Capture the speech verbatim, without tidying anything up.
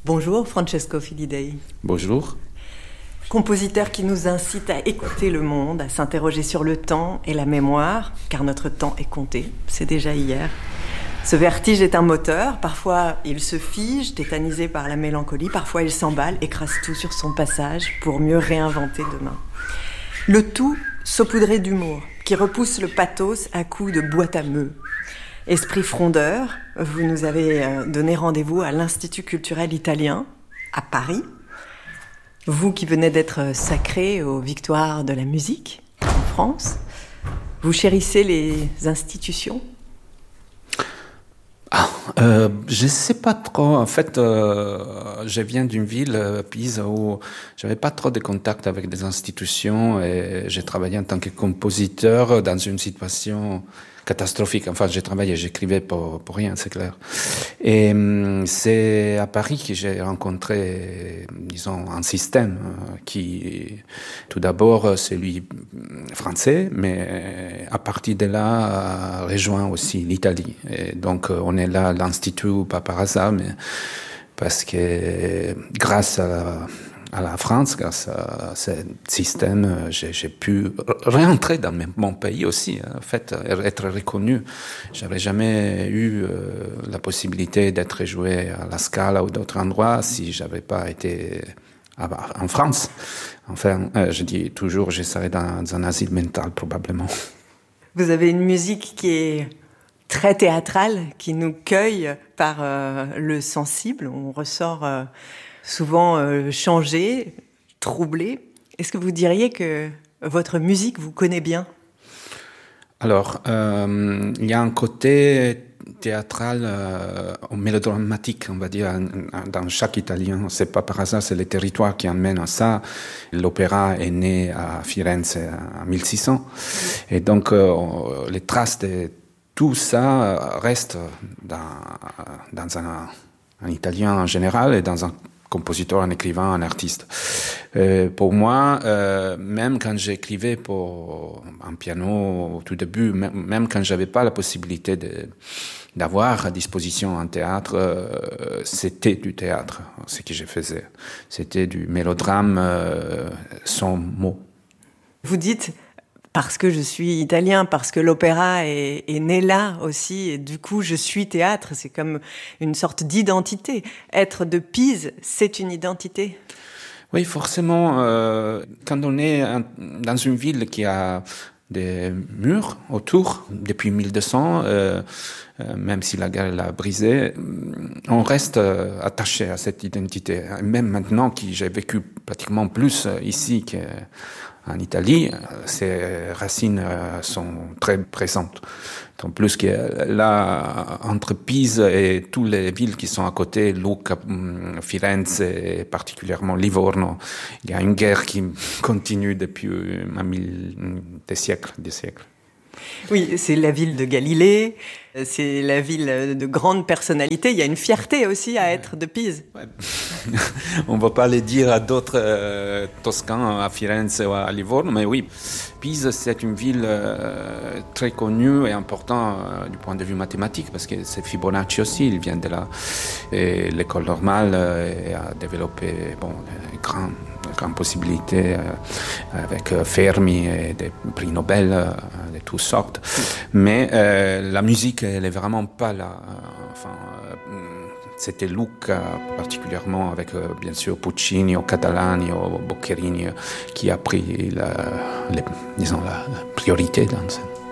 Bonjour Francesco Filidei. Bonjour. Compositeur qui nous incite à écouter le monde, à s'interroger sur le temps et la mémoire, car notre temps est compté, c'est déjà hier. Ce vertige est un moteur, parfois il se fige, tétanisé par la mélancolie, parfois il s'emballe, écrase tout sur son passage pour mieux réinventer demain. Le tout saupoudré d'humour, qui repousse le pathos à coups de boîte à meux. Esprit frondeur, vous nous avez donné rendez-vous à l'Institut culturel italien, à Paris. Vous qui venez d'être sacré aux victoires de la musique en France, vous chérissez les institutions ? Ah, euh, je sais pas trop. En fait, euh, je viens d'une ville, Pise, où j'avais pas trop de contact avec des institutions et j'ai travaillé en tant que compositeur dans une situation catastrophique. Enfin, j'ai travaillé, j'écrivais pour, pour rien, c'est clair. Et hum, c'est à Paris que j'ai rencontré, disons, un système qui, tout d'abord, celui français, mais à partir de là, rejoint aussi l'Italie. Et donc, on est là, l'Institut, pas par hasard, mais parce que grâce à la, à la France, grâce à ce système, j'ai, j'ai pu réentrer dans mon pays aussi, en fait, être reconnu. J'avais jamais eu euh, la possibilité d'être joué à la Scala ou d'autres endroits si j'avais pas été en France. Enfin, euh, je dis toujours, je serais dans un asile mental, probablement. Vous avez une musique qui est très théâtrale, qui nous cueille par euh, le sensible. On ressort euh, souvent euh, changé, troublé. Est-ce que vous diriez que votre musique vous connaît bien ? Alors, euh, il y a un côté théâtral, euh, mélodramatique, on va dire, dans chaque Italien. C'est pas par hasard, c'est les territoires qui amènent à ça. L'opéra est né à Firenze en mille six cents. Et donc, euh, les traces de tout ça restent dans, dans un, un italien en général et dans un compositeur, un écrivain, un artiste. Euh, pour moi, euh, même quand j'écrivais pour un piano au tout début, même, même quand j'avais pas la possibilité de, d'avoir à disposition un théâtre, euh, c'était du théâtre, ce que je faisais. C'était du mélodrame euh, sans mots. Vous dites, parce que je suis italien, parce que l'opéra est, est né là aussi, et du coup je suis théâtre, c'est comme une sorte d'identité. Être de Pise, c'est une identité. Oui, forcément, euh, quand on est un, dans une ville qui a des murs autour depuis mille deux cents, euh, euh, même si la guerre l'a brisé, on reste euh, attaché à cette identité. Même maintenant que j'ai vécu pratiquement plus ici qu'en Italie, ces racines euh, sont très présentes. En plus que là, entre Pise et toutes les villes qui sont à côté, Lucca, Firenze et particulièrement Livorno, il y a une guerre qui continue depuis mille, des siècles, des siècles. Oui, c'est la ville de Galilée, c'est la ville de grandes personnalités. Il y a une fierté aussi à être de Pise. Ouais. On ne va pas le dire à d'autres euh, Toscans, à Firenze ou à Livorno, mais oui, Pise, c'est une ville euh, très connue et importante euh, du point de vue mathématique, parce que c'est Fibonacci aussi, il vient de là. Et l'école normale euh, a développé bon, de grandes, grandes possibilités euh, avec euh, Fermi et des prix Nobel euh, de toutes sortes. Mais euh, la musique, elle n'est vraiment pas là. Enfin, euh, c'était Lucca, particulièrement avec, euh, bien sûr, Puccini, ou Catalani, ou Boccherini, qui a pris la, les, disons, la, la priorité dans ça.